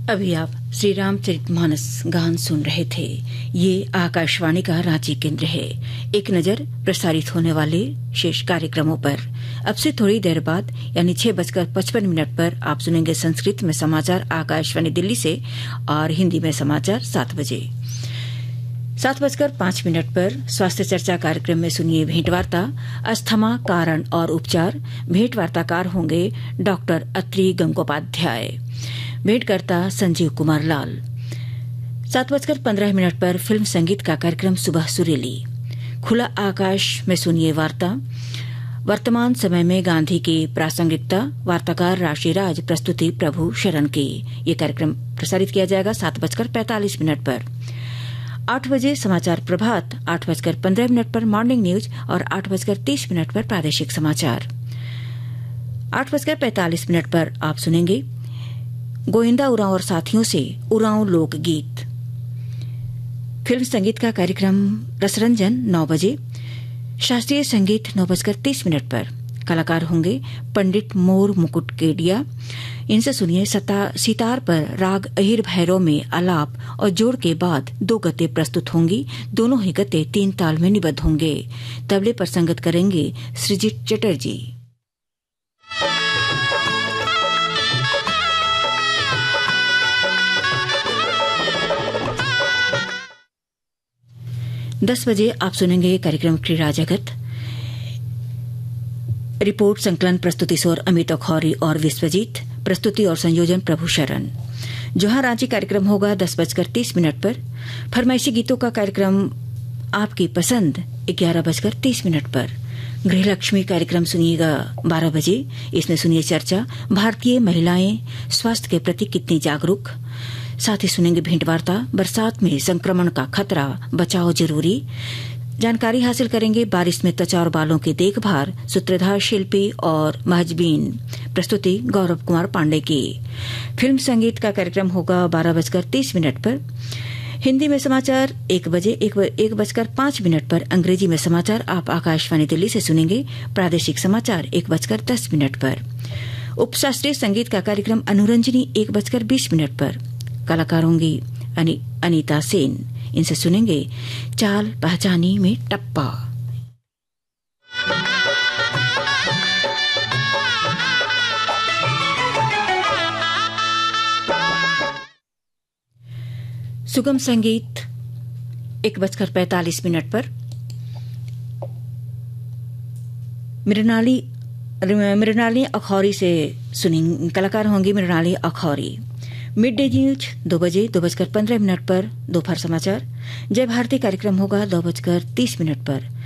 अभी आप श्री रामचरितमानस गान सुन रहे थे। ये आकाशवाणी का रांची केंद्र है। एक नजर प्रसारित होने वाले शेष कार्यक्रमों पर। अब से थोड़ी देर बाद यानी 6:55 पर आप सुनेंगे संस्कृत में समाचार आकाशवाणी दिल्ली से और हिंदी में समाचार 7 बजे। 7:05 पर स्वास्थ्य चर्चा कार्यक्रम में सुनिए भेंटवार्ता अस्थमा कारण और उपचार। भेंटवार्ताकार होंगे डॉक्टर अत्रि गंगोपाध्याय। भेंटकर्ता संजीव कुमार लाल। 7:15 पर फिल्म संगीत का कार्यक्रम सुबह सुरीली। खुला आकाश में सुनिए वार्ता वर्तमान समय में गांधी की प्रासंगिकता। वार्ताकार राशिराज, प्रस्तुति प्रभु शरण की। ये कार्यक्रम प्रसारित किया जाएगा 7:45 पर। 8 बजे समाचार प्रभात, 8:15 पर मॉर्निंग न्यूज और 8:30 पर प्रादेशिक समाचार। 8:45 पर आप सुनेंगे गोविंदा उरांव और साथियों से उरांव लोकगीत। फिल्म संगीत का कार्यक्रम रसरंजन 9 बजे। शास्त्रीय संगीत 9:30 पर। कलाकार होंगे पंडित मोर मुकुट केडिया। इनसे सुनिए सितार पर राग अहिर भैरव में आलाप और जोड़ के बाद 2 गते प्रस्तुत होंगी। दोनों ही गते 3 ताल में निबद्ध होंगे। तबले पर संगत करेंगे सृजित चटर्जी। दस बजे आप सुनेंगे कार्यक्रम क्रीड़ा जगत। रिपोर्ट संकलन प्रस्तुति स्वर अमित अखौरी और विश्वजीत। प्रस्तुति और संयोजन प्रभु शरण। जहां रांची कार्यक्रम होगा 10:30 पर। फरमाइशी गीतों का कार्यक्रम आपकी पसंद 11:30 पर। गृहलक्ष्मी कार्यक्रम सुनिएगा 12 बजे। इसमें सुनिए चर्चा भारतीय महिलाएं स्वास्थ्य के प्रति कितनी जागरूक। साथ ही सुनेंगे भेंटवार्ता बरसात में संक्रमण का खतरा, बचाव जरूरी। जानकारी हासिल करेंगे बारिश में त्वचा और बालों की देखभाल। सूत्रधार शिल्पी और महजबीन। प्रस्तुति गौरव कुमार पांडे की। फिल्म संगीत का कार्यक्रम होगा 12:30 पर। हिंदी में समाचार 1 बजे। 1:05 पर अंग्रेजी में समाचार आप आकाशवाणी दिल्ली से सुनेंगे। प्रादेशिक समाचार 1:10 पर। उपशास्त्रीय संगीत का कार्यक्रम अनुरंजनी 1:20 पर। कलाकार होंगी अनीता सेन। इनसे सुनेंगे चाल पहचानी में टप्पा। सुगम संगीत 1:45 पर। मृणाली अखौरी से सुनेंगे। कलाकार होंगी Mrinali Akhouri. Mid day news 2 बजे। 2:15 पर दोपहर समाचार। जय भारती कार्यक्रम होगा 2:30 पर।